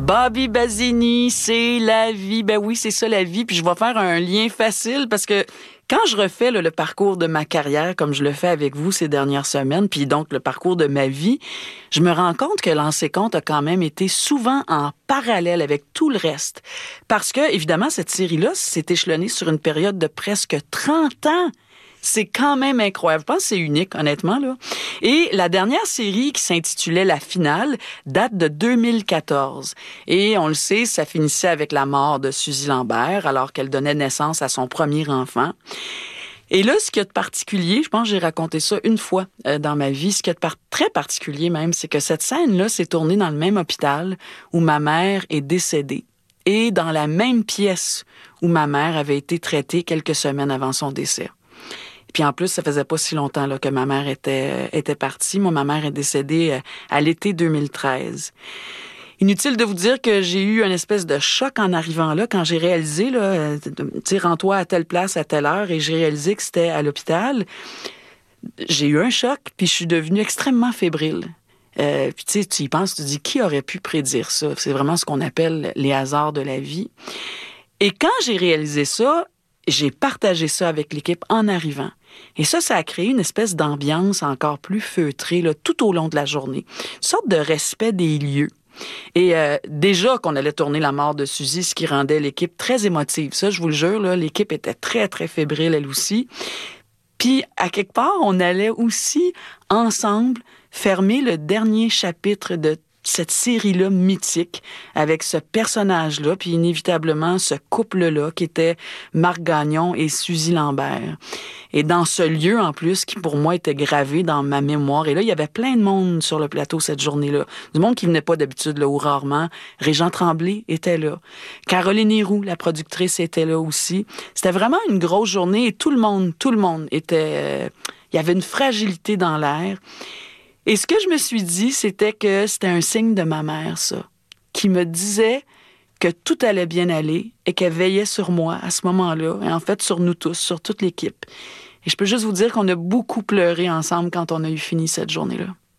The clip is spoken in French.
Bobby Basini, c'est la vie. Ben oui, c'est ça la vie. Puis je vais faire un lien facile parce que quand je refais le parcours de ma carrière, comme je le fais avec vous ces dernières semaines, puis donc le parcours de ma vie, je me rends compte que Lancer compte a quand même été souvent en parallèle avec tout le reste. Parce que, évidemment, cette série-là s'est échelonnée sur une période de presque 30 ans. C'est quand même incroyable. Je pense que c'est unique, honnêtement, là. Et la dernière série qui s'intitulait La Finale date de 2014. Et on le sait, ça finissait avec la mort de Suzy Lambert alors qu'elle donnait naissance à son premier enfant. Et là, ce qu'il y a de particulier, je pense que j'ai raconté ça une fois dans ma vie, ce qu'il y a de très particulier même, c'est que cette scène-là s'est tournée dans le même hôpital où ma mère est décédée. Et dans la même pièce où ma mère avait été traitée quelques semaines avant son décès. Puis en plus, ça faisait pas si longtemps là, que ma mère était partie. Moi, ma mère est décédée à l'été 2013. Inutile de vous dire que j'ai eu une espèce de choc en arrivant là, quand j'ai réalisé, là, tu sais, rends-toi à telle place à telle heure, et j'ai réalisé que c'était à l'hôpital. J'ai eu un choc, puis je suis devenue extrêmement fébrile. Puis tu sais, tu y penses, tu te dis, qui aurait pu prédire ça? C'est vraiment ce qu'on appelle les hasards de la vie. Et quand j'ai réalisé ça, j'ai partagé ça avec l'équipe en arrivant. Et ça a créé une espèce d'ambiance encore plus feutrée là, tout au long de la journée. Une sorte de respect des lieux. Et déjà qu'on allait tourner la mort de Suzy, ce qui rendait l'équipe très émotive. Ça, je vous le jure, là, l'équipe était très, très fébrile, elle aussi. Puis, à quelque part, on allait aussi, ensemble, fermer le dernier chapitre de cette série-là mythique avec ce personnage-là, puis inévitablement ce couple-là qui était Marc Gagnon et Suzy Lambert. Et dans ce lieu, en plus, qui pour moi était gravé dans ma mémoire. Et là, il y avait plein de monde sur le plateau cette journée-là. Du monde qui venait pas d'habitude, là, ou rarement. Régent Tremblay était là. Caroline Héroux, la productrice, était là aussi. C'était vraiment une grosse journée et tout le monde était... il y avait une fragilité dans l'air. Et ce que je me suis dit, c'était que c'était un signe de ma mère, ça, qui me disait que tout allait bien aller et qu'elle veillait sur moi à ce moment-là, et en fait sur nous tous, sur toute l'équipe. Et je peux juste vous dire qu'on a beaucoup pleuré ensemble quand on a eu fini cette journée-là.